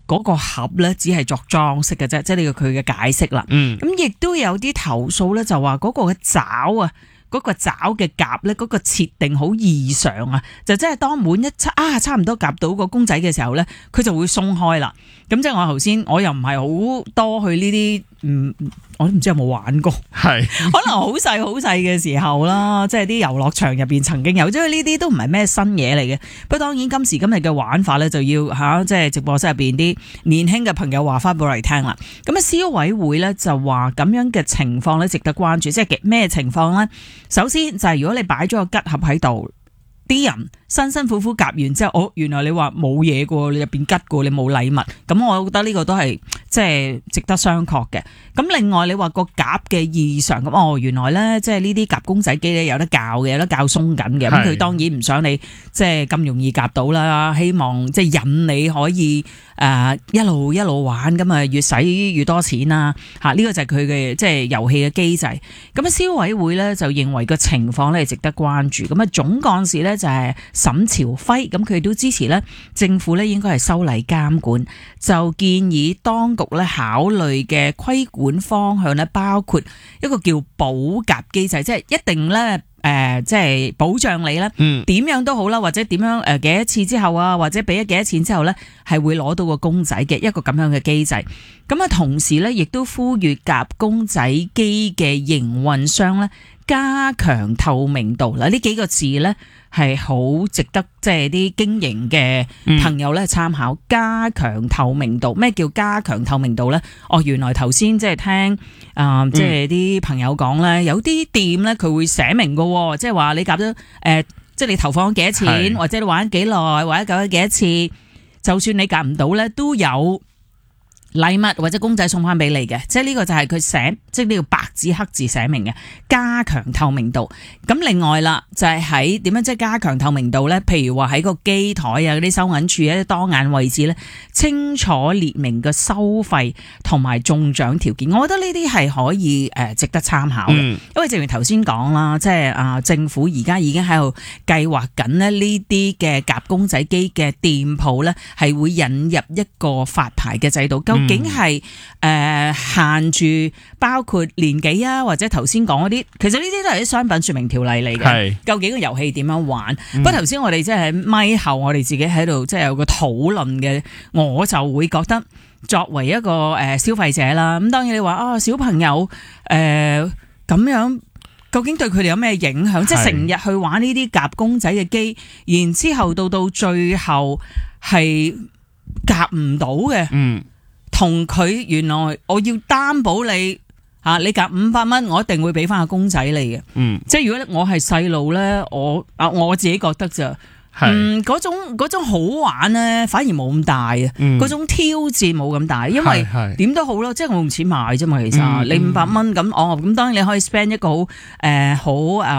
嗰個盒咧只係作裝飾嘅啫，即係呢個佢嘅解釋啦。咁亦都有啲投訴咧，就話嗰個嘅爪啊。嗰個爪嘅夾咧，嗰個設定好異常啊！就即係當滿一差唔多夾到個公仔嘅時候咧，佢就會鬆開啦。咁即係我頭先，我又唔係好多去呢啲，我都唔知有冇玩過。 係可能好細嘅時候啦，即係啲遊樂場入邊曾經有，即係呢啲都唔係咩新嘢嚟嘅。不過當然今時今日嘅玩法咧，就要即係直播室入邊啲年輕嘅朋友話翻俾我哋聽啦。咁消委會咧就話咁樣嘅情況咧值得關注，即係咩情況咧？首先就係如果你擺咗個吉盒喺度，啲人辛苦夾完之後，原來你話冇嘢㗎，你入邊吉㗎，你冇禮物，咁我覺得呢個都係即係值得商榷嘅。咁另外你話個夾嘅異常咁，原來咧即係呢啲夾公仔機咧有得校嘅，有得校鬆緊嘅，咁佢當然唔想你即係咁容易夾到啦，希望即係引你可以一路玩，咁啊越使越多錢啦嚇，呢個就係佢嘅即係遊戲嘅機制。咁消委會咧就認為個情況咧係值得關注。咁總幹事咧就係沈朝輝，咁佢都支持咧政府咧應該係修例監管，就建議當局咧考慮嘅規管方向咧包括一個叫補夾機制，即係一定咧即係保障你咧點樣都好啦，或者點樣幾多次之後啊，或者俾咗幾多錢之後咧係會攞到個公仔嘅一個咁樣嘅機制。咁啊同時咧亦都呼籲夾公仔機嘅營運商咧加強透明度。嗱，呢幾個字咧係好值得即係啲經營嘅朋友咧參考。加強透明度，咩叫加強透明度咧？原來頭先即係聽即係啲朋友講咧，有啲店咧佢會寫明㗎，即係話你夾咗即係你投放咗幾多錢，或者你玩咗幾耐，或者夾咗幾多次，就算你夾唔到咧，都有禮物或者公仔送翻俾你嘅，即係呢個就係佢寫，即係呢個白紙黑字寫明嘅加強透明度。咁另外啦，就係喺點樣即係加強透明度咧？譬如話喺個機台啊、嗰啲收銀處啊、啲當眼位置咧，清楚列明個收費同埋中獎條件。我覺得呢啲係可以值得參考嘅，因為正如頭先講啦，即係政府而家已經喺度計劃緊咧呢啲嘅夾公仔機嘅店鋪咧，係會引入一個發牌嘅制度。究竟係限住包括年紀啊，或者頭先講嗰啲，其實呢啲都係啲商品說明條例嚟嘅。究竟個遊戲點樣玩？不過頭先我哋即係喺咪後，我哋自己喺度即係有個討論嘅，我就會覺得作為一個消費者啦，咁當然你話小朋友咁樣，究竟對佢哋有咩影響？即係成日去玩呢啲夾公仔嘅機，然之後到最後係夾唔到嘅。同佢原來我要擔保你你夾500蚊，我一定會俾翻個公仔你嘅。即係如果我係細路咧，我自己覺得就嗰種好玩咧，反而冇咁大啊。嗰種挑戰冇咁大，因為點都好咯，即係我用錢買啫嘛。其實你500蚊咁，咁當然你可以 spend 一個好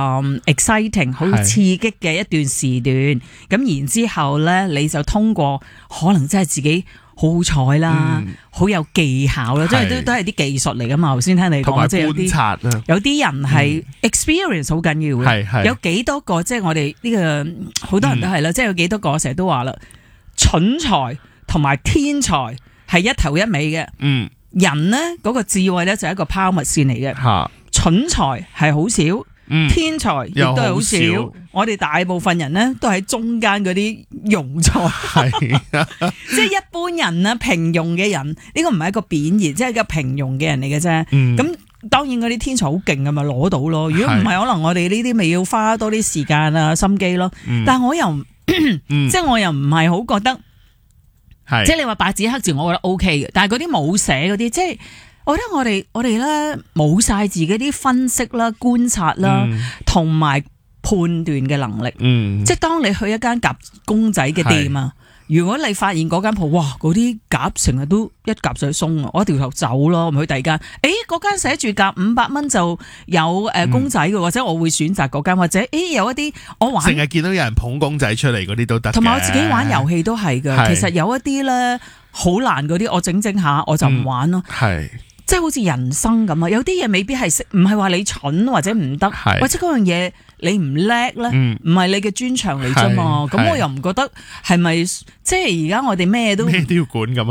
exciting 好刺激嘅一段時段。咁然之後咧，你就通過可能真係自己好好彩啦，好有技巧啦，即係都係啲技術嚟噶嘛。頭先聽你講，即係有啲人係 experience 好緊要嘅。有幾多個即係我哋呢個好多人都係啦，即係有幾多個成日都話啦，蠢才同埋天才係一頭一尾嘅。人呢嗰個智慧咧就係一個拋物線嚟嘅，蠢才係好少。天才亦都係好少，我哋大部分人呢都喺中間嗰啲庸才，即係一般人啦，平庸嘅人，呢個唔係一個貶義，即係一個平庸嘅人嚟嘅啫。咁當然嗰啲天才好勁㗎嘛，攞到咯。如果唔係，可能我哋呢啲咪要花多啲時間啊、心機咯。但係我又即係我又唔係好覺得，即係你話白紙黑字，我覺得 OK 嘅。但係嗰啲冇寫嗰啲，即係。我覺得我哋咧冇晒自己啲分析啦、觀察啦，同埋判斷嘅能力。即係當你去一間夾公仔嘅店啊，如果你發現嗰間鋪，哇，嗰啲夾成日都一夾就鬆啊，我一掉頭走咯，唔去第二間。嗰間寫住夾500蚊就有公仔嘅，或者我會選擇嗰間，或者有一啲我玩成日見到有人捧公仔出嚟嗰啲都得。同埋我自己玩遊戲都係嘅，其實有一啲咧好難嗰啲，我整下我就唔玩咯。即係好似人生咁啊，有啲嘢未必係識，唔係話你蠢或者唔得，或者嗰樣嘢你唔叻咧，唔係你嘅專長嚟啫嘛。咁我又唔覺得係咪即係而家我哋咩都要管咁。